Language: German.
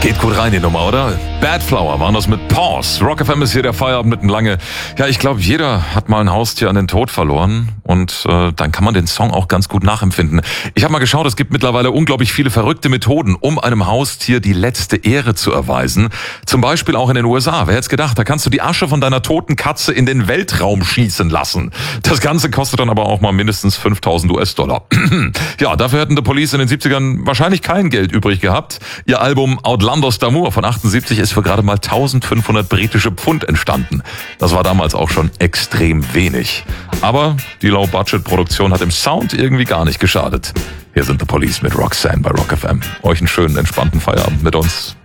Geht gut rein, die Nummer, oder? Bad Flower waren das mit Pause. Rock FM ist hier der Feierabend mitten lange. Ja, ich glaube, jeder hat mal ein Haustier an den Tod verloren. Und dann kann man den Song auch ganz gut nachempfinden. Ich habe mal geschaut, es gibt mittlerweile unglaublich viele verrückte Methoden, um einem Haustier die letzte Ehre zu erweisen. Zum Beispiel auch in den USA. Wer hätte es gedacht, da kannst du die Asche von deiner toten Katze in den Weltraum schießen lassen. Das Ganze kostet dann aber auch mal mindestens 5.000 US-Dollar. Ja, dafür hätten die Police in den 70ern wahrscheinlich kein Geld übrig gehabt. Ihr Album Outlandos d'Amour von 78 ist für gerade mal 1.500 britische Pfund entstanden. Das war damals auch schon extrem wenig. Aber die Low-Budget-Produktion hat im Sound irgendwie gar nicht geschadet. Hier sind The Police mit Roxanne bei Rock FM. Euch einen schönen, entspannten Feierabend mit uns.